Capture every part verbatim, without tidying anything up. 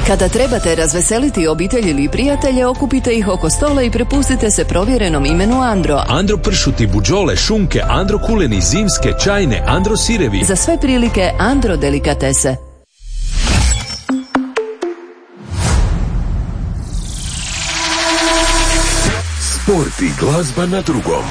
Kada trebate razveseliti obitelj ili prijatelje, okupite ih oko stola i prepustite se provjerenom imenu Andro. Andro pršuti, buđole, šunke, Andro kuleni, zimske, čajne, Andro sirevi. Za sve prilike Andro delikatese. Sport i glazba na drugom.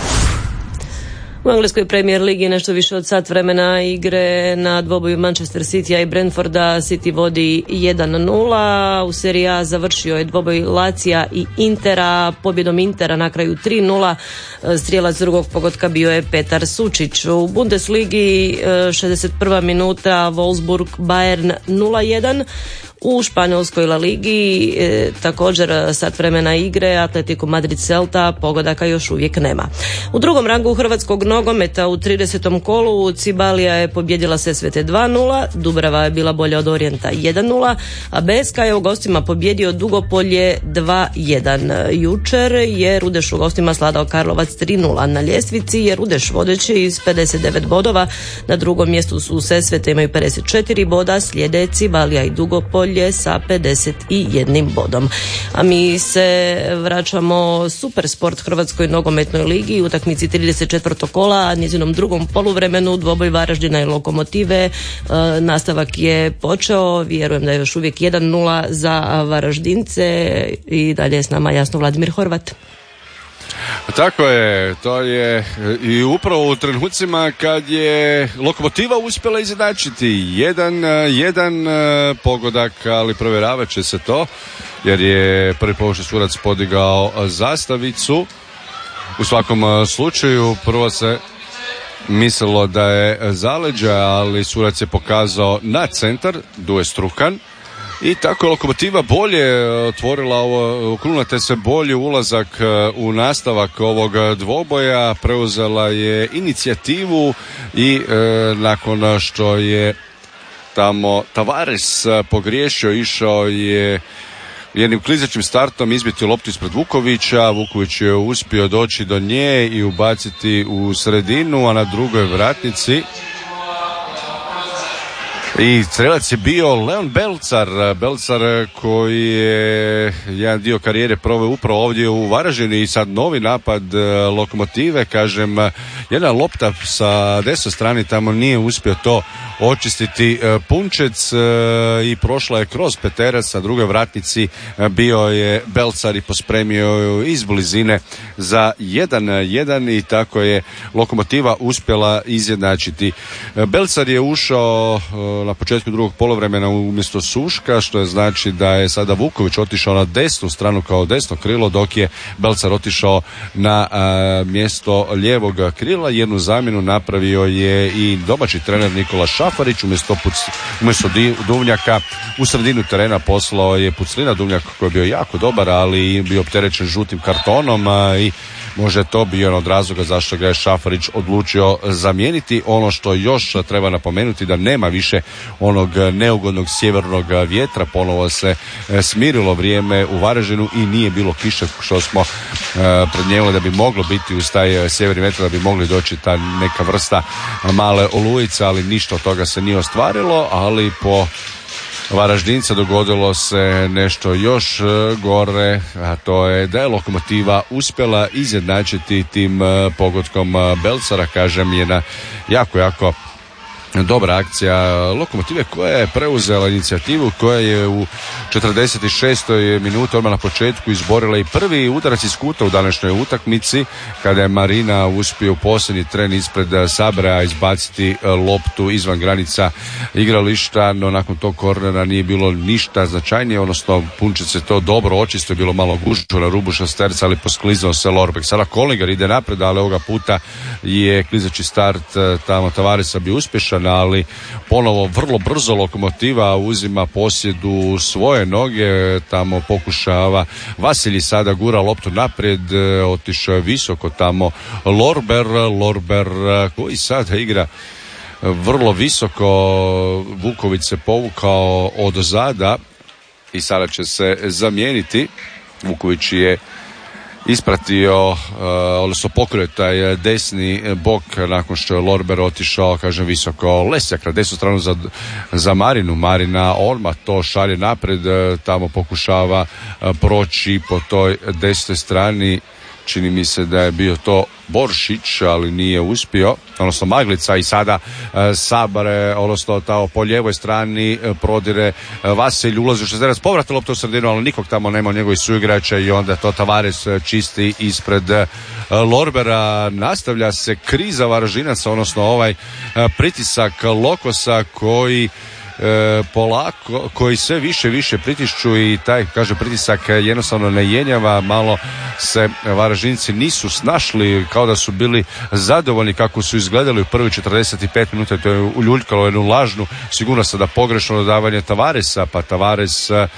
U engleskoj Premier ligi nešto više od sat vremena igre na dvoboju Manchester Citya i Brentforda. City vodi jedan nula. U seriji A završio je dvoboj Lacija i Intera. Pobjedom Intera na kraju tri nula. Strijelac drugog pogotka bio je Petar Sučić. U Bundesligi šezdeset prva minuta Wolfsburg Bayern nula jedan. U španjolskoj La Ligi e, također sat vremena igre Atletico Madrid Celta, pogodaka još uvijek nema. U drugom rangu hrvatskog nogometa u tridesetom kolu Cibalija je pobjedila Sesvete dva nula, Dubrava je bila bolja od Orijenta jedan nula, a B S K je u gostima pobjedio Dugopolje dva jedan. Jučer je Rudeš u gostima sladao Karlovac tri nula. Na ljestvici je Rudeš vodeći iz pedeset devet bodova, na drugom mjestu su Sesvete, imaju pedeset četiri boda, slijede Cibalija i Dugopolje sa pedeset jedan bodom. A mi se vraćamo Super Sport Hrvatskoj nogometnoj ligi u utakmici trideset četvrtog kola, njezinom drugom poluvremenu dvoboj Varaždina i Lokomotive. E, nastavak je počeo, vjerujem da je još uvijek jedan nula za Varaždince i dalje je s nama jasno Vladimir Horvat. Tako je, to je i upravo u trenucima kad je Lokomotiva uspjela izjednačiti jedan, jedan pogodak, ali provjeravat će se to jer je prvi položaj sudac podigao zastavicu. U svakom slučaju prvo se mislilo da je zaleđa, ali sudac je pokazao na centar, Duje Strukan. I tako je Lokomotiva bolje otvorila ovo, okrunila te se bolji ulazak u nastavak ovog dvoboja, preuzela je inicijativu i e, nakon što je tamo Tavares pogriješio, išao je jednim klizećim startom izbiti loptu ispred Vukovića. Vuković je uspio doći do nje i ubaciti u sredinu, a na drugoj vratnici i strelac je bio Leon Belcar, Belcar koji je jedan dio karijere proveo upravo ovdje u Varaždinu i sad novi napad Lokomotive, kažem, jedna lopta sa desne strane tamo nije uspio to očistiti Punčec i prošla je kroz peterac, a drugoj vratnici bio je Belcar i pospremio iz blizine za jedan jedan i tako je Lokomotiva uspjela izjednačiti. Belcar je ušao na početku drugog poluvremena umjesto Suška, što je znači da je sada Vuković otišao na desnu stranu kao desno krilo, dok je Belcar otišao na a, mjesto lijevog krila. Jednu zamjenu napravio je i domaći trener Nikola Šafarić, umjesto, puc, umjesto Duvnjaka u sredinu terena poslao je Puclina. Duvnjak koji je bio jako dobar, ali bio opterećen žutim kartonom a, i može to bio jedan od razloga zašto ga je Šafarić odlučio zamijeniti. Ono što još treba napomenuti da nema više onog neugodnog sjevernog vjetra, ponovo se smirilo vrijeme u Varaždinu i nije bilo kiše što smo prednijeli da bi moglo biti uz taj sjeverni vjetar, da bi mogli doći ta neka vrsta male olujice, ali ništa od toga se nije ostvarilo, ali po Varaždinca dogodilo se nešto još gore, a to je da je Lokomotiva uspjela izjednačiti tim pogodkom Belcara, kažem, jedna jako, jako dobra akcija Lokomotive koja je preuzela inicijativu, koja je u četrdeset šestoj minuti odmah na početku izborila i prvi udarac iz kuta u današnjoj utakmici, kada je Marina uspio u posljednji tren ispred Sabrea izbaciti loptu izvan granica igrališta, no nakon tog kornera nije bilo ništa značajnije, odnosno Punčec je to dobro očistio, bilo malo gužvo na rubu šesterca, ali poskliznuo se Lorbek. Sada Kolinger ide napred, ali ovoga puta je klizeći start tamo Tavaresa bio uspješan, ali ponovo vrlo brzo Lokomotiva uzima posjedu svoje noge, tamo pokušava Vasilji, sada gura loptu naprijed, otišao je visoko tamo Lorber, Lorber koji sada igra vrlo visoko, Vuković se povukao od zada i sada će se zamijeniti. Vuković je ispratio, uh, odnosno pokrio taj desni bok nakon što je Lorber otišao, kažem, visoko Lesjak na desnu stranu za, za Marinu. Marina odmah to šalje napred, tamo pokušava uh, proći po toj desnoj strani. Čini mi se da je bio to Boršić, ali nije uspio, odnosno Maglica, i sada e, Sabare, odnosno tamo po lijevoj strani e, prodire e, Vasilj, ulazi u šestnaest, povrata lopta u sredinu, ali nikog tamo nema od njegovih suigrača i onda to Tavares čisti ispred e, Lorbera. Nastavlja se kriza Varaždinaca, odnosno ovaj e, pritisak Lokosa koji E, polako, koji sve više više pritišću i taj, kaže, pritisak jednostavno ne jenjava. Malo se Varaždinci nisu snašli, kao da su bili zadovoljni kako su izgledali u prvi četrdeset pet minuta. To je uljuljkalo jednu lažnu sigurnost da pogrešno dodavanje Tavaresa, pa Tavares e,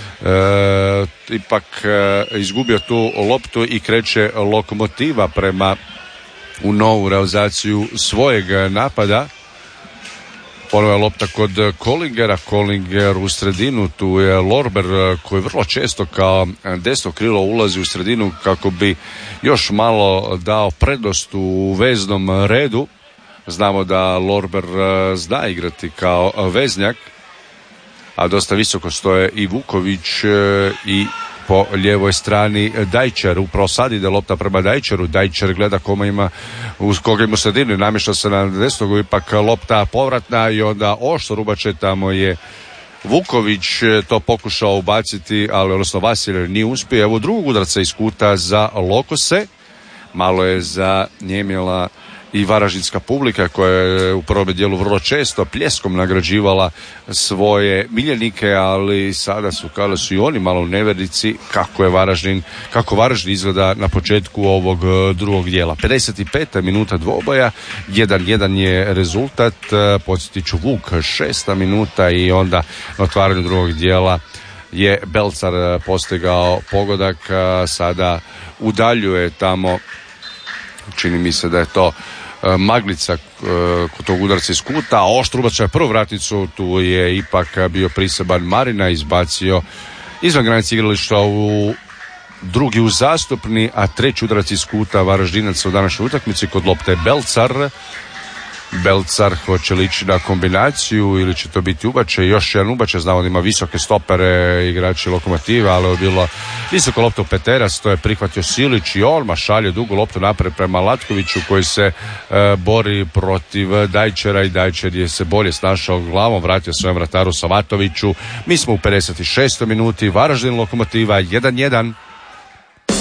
ipak e, izgubio tu loptu i kreće Lokomotiva prema u novu realizaciju svojeg napada. Ponovo je lopta kod Kollingera, Kollinger u sredinu, tu je Lorber koji vrlo često kao desno krilo ulazi u sredinu kako bi još malo dao prednost u veznom redu. Znamo da Lorber zna igrati kao veznjak, a dosta visoko stoje i Vuković i po lijevoj strani Dajčer. Upravo sad ide lopta prema Dajčeru. Dajčer gleda kome ima, uz koga ima sredinu, namješta se na desnog, ipak lopta povratna i onda oštro rubače, tamo je Vuković to pokušao ubaciti, ali odnosno Vasiljev nije uspio. Evo drugog udarca iz kuta za Lokose. Malo je za njemjela i varaždinska publika koja je u prvom dijelu vrlo često pljeskom nagrađivala svoje miljenike, ali sada su, kada su i oni malo u neverici kako je Varaždin, kako Varaždin izgleda na početku ovog drugog dijela. pedeset peta minuta dvoboja, jedan jedan je rezultat, podsjetit ću Vuk šesta minuta i onda na otvaranju drugog dijela je Belcar postigao pogodak, sada udaljuje tamo, čini mi se da je to Maglica kod tog udarca iz kuta, a oštro ubačaj prvu vratnicu, tu je ipak bio priseban Marina, izbacio izvan granice igrališta u drugi uzastopni, a treći udarac iz kuta Varaždinaca u današnjoj utakmici kod lopte Belcar. Belcar hoće li ići na kombinaciju ili će to biti ubačaj, još jedan ubačaj, znamo da ima visoke stopere igrači Lokomotive, ali je bilo visoko lopta u Peterac, to je prihvatio Silić i odmah šalje dugu loptu napred prema Latkoviću koji se e, bori protiv Dajčera i Dajčer je se bolje snašao glavom, vratio svojem vrataru Savatoviću. Mi smo u pedeset šestoj minuti, Varaždin Lokomotiva jedan jedan.